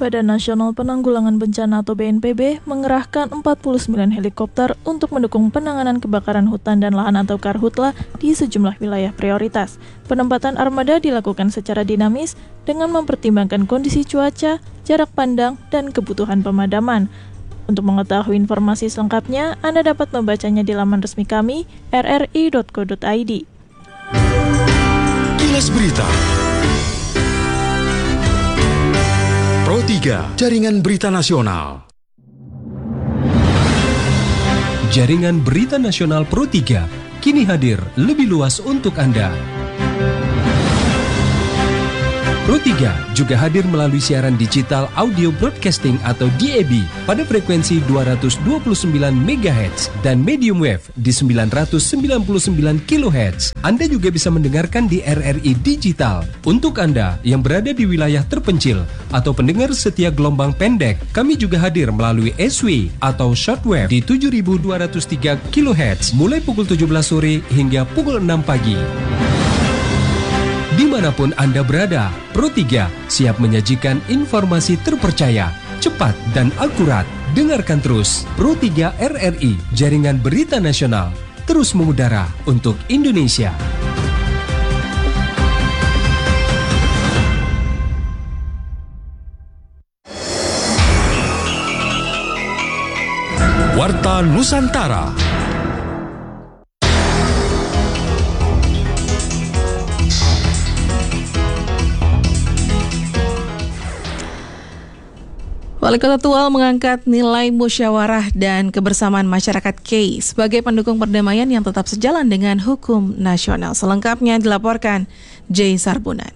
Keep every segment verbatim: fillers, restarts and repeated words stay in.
Badan Nasional Penanggulangan Bencana atau B N P B mengerahkan empat puluh sembilan helikopter untuk mendukung penanganan kebakaran hutan dan lahan atau karhutla di sejumlah wilayah prioritas. Penempatan armada dilakukan secara dinamis dengan mempertimbangkan kondisi cuaca, jarak pandang, dan kebutuhan pemadaman. Untuk mengetahui informasi selengkapnya, Anda dapat membacanya di laman resmi kami, r r i dot co dot i d. Kilas Berita Pro tiga, Jaringan Berita Nasional. Jaringan Berita Nasional Pro tiga kini hadir lebih luas untuk Anda. Pro tiga juga hadir melalui siaran digital audio broadcasting atau D A B pada frekuensi dua ratus dua puluh sembilan megahertz dan medium wave di sembilan ratus sembilan puluh sembilan kilohertz. Anda juga bisa mendengarkan di R R I Digital. Untuk Anda yang berada di wilayah terpencil atau pendengar setia gelombang pendek, kami juga hadir melalui S W atau shortwave di tujuh ribu dua ratus tiga kilohertz mulai pukul tujuh belas sore hingga pukul enam pagi. Dimanapun Anda berada, Pro tiga siap menyajikan informasi terpercaya, cepat, dan akurat. Dengarkan terus Pro tiga R R I, Jaringan Berita Nasional, terus mengudara untuk Indonesia. Warta Nusantara. Wali Kota Tual mengangkat nilai musyawarah dan kebersamaan masyarakat K sebagai pendukung perdamaian yang tetap sejalan dengan hukum nasional. Selengkapnya dilaporkan J. Sarbunan.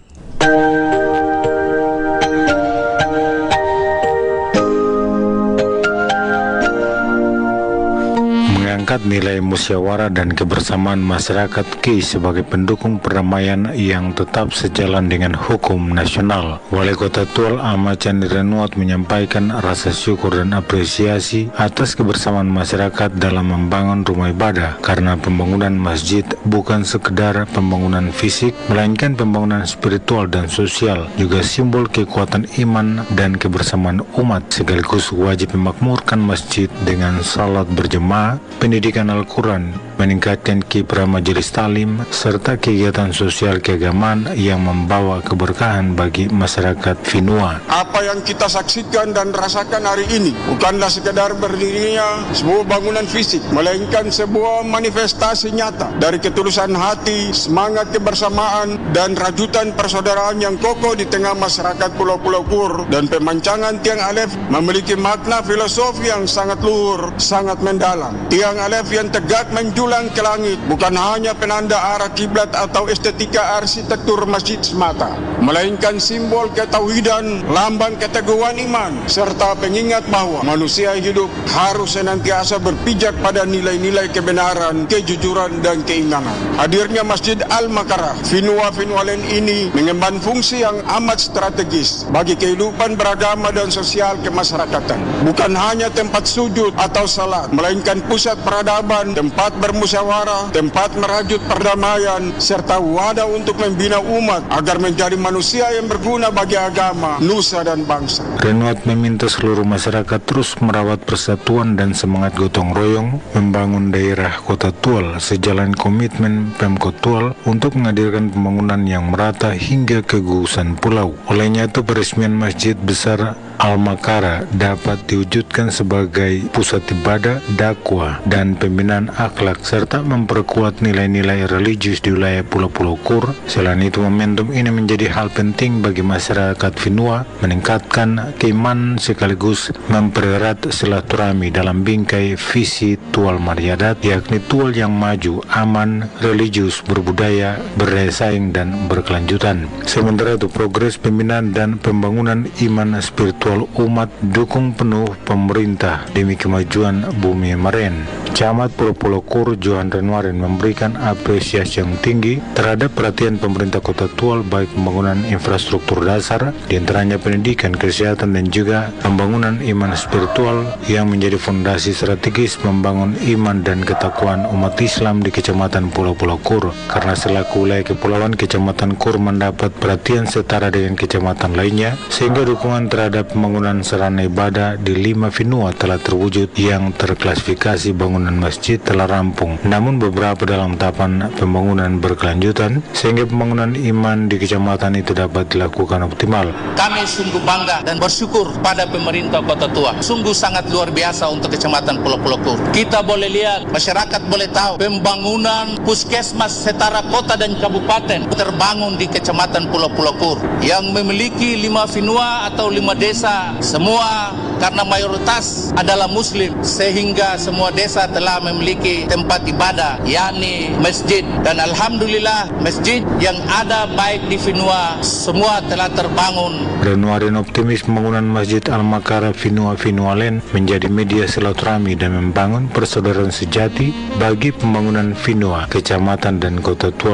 Mengangkat nilai musyawarah dan kebersamaan masyarakat K sebagai pendukung perdamaian yang tetap sejalan dengan hukum nasional. Wali Kota Tual Ahmad Chandi Renuat menyampaikan rasa syukur dan apresiasi atas kebersamaan masyarakat dalam membangun rumah ibadah, karena pembangunan masjid bukan sekedar pembangunan fisik, melainkan pembangunan spiritual dan sosial, juga simbol kekuatan iman dan kebersamaan umat, sekaligus wajib memakmurkan masjid dengan salat berjemaah, pendidikan Al-Quran, meningkatkan kiprah majelis talim, serta kegiatan sosial keagamaan yang membawa keberkahan bagi masyarakat Finua. Apa yang kita saksikan dan rasakan hari ini bukanlah sekedar berdirinya sebuah bangunan fisik, melainkan sebuah manifestasi nyata dari ketulusan hati, semangat kebersamaan, dan rajutan persaudaraan yang kokoh di tengah masyarakat Pulau-Pulau Kur. Dan pemancangan tiang alef memiliki makna filosofi yang sangat luhur, sangat mendalam. Tiang alef yang tegak menjulang ke langit bukan hanya penanda arah kiblat atau estetika arsitektur masjid semata, melainkan simbol ketauhidan, lambang keteguhan iman, serta pengingat bahwa manusia hidup harus senantiasa berpijak pada nilai-nilai kebenaran, kejujuran, dan keimanan. Hadirnya Masjid Al-Makarah Finua Finwalen ini mengemban fungsi yang amat strategis bagi kehidupan beragama dan sosial kemasyarakatan. Bukan hanya tempat sujud atau salat, melainkan pusat peradaban, tempat bermusyawarah, tempat merajut perdamaian, serta wadah untuk membina umat agar menjadi manusia yang berguna bagi agama, nusa, dan bangsa. Renuat meminta seluruh masyarakat terus merawat persatuan dan semangat gotong royong membangun daerah Kota Tual sejalan komitmen Pemkot Tual untuk menghadirkan pembangunan yang merata hingga kegugusan pulau. Olehnya itu peresmian Masjid Besar Al-Makarah dapat diwujudkan sebagai pusat ibadah, dakwah, dan pembinaan akhlak, serta memperkuat nilai-nilai religius di wilayah Pulau-Pulau Kur. Selain itu, momentum ini menjadi hal penting bagi masyarakat Finua, meningkatkan keimanan sekaligus mempererat silaturahmi dalam bingkai visi Tual Maryadat, yakni Tual yang maju, aman, religius, berbudaya, berdaya saing, dan berkelanjutan. Sementara itu, progres pembinaan dan pembangunan iman spiritual umat dukung penuh pemerintah demi kemajuan bumi Maren. Camat Pulau-Pulau Kur Johan Renwarin memberikan apresiasi yang tinggi terhadap perhatian pemerintah Kota Tual baik pembangunan infrastruktur dasar, diantaranya pendidikan, kesehatan, dan juga pembangunan iman spiritual yang menjadi fondasi strategis membangun iman dan ketakwaan umat Islam di Kecamatan Pulau-Pulau Kur. Karena selaku wilayah kepulauan, Kecamatan Kur mendapat perhatian setara dengan kecamatan lainnya, sehingga dukungan terhadap pembangunan sarana ibadah di lima Finua telah terwujud yang terklasifikasi bangunan masjid telah rampung. Namun beberapa dalam tahapan pembangunan berkelanjutan sehingga pembangunan iman di kecamatan itu dapat dilakukan optimal. Kami sungguh bangga dan bersyukur pada pemerintah Kota Tua. Sungguh sangat luar biasa untuk kecamatan Pulau Pulau Kur. Kita boleh lihat, masyarakat boleh tahu pembangunan puskesmas setara kota dan kabupaten terbangun di kecamatan Pulau Pulau Kur yang memiliki lima Finua atau lima desa, semua karena mayoritas adalah muslim sehingga semua desa telah memiliki tempat ibadah yakni masjid, dan alhamdulillah masjid yang ada baik di Finua semua telah terbangun. Renuarin optimis pembangunan Masjid Al-Makara Finua Finualen menjadi media silaturahmi dan membangun persaudaraan sejati bagi pembangunan Finua, kecamatan dan Kota Tua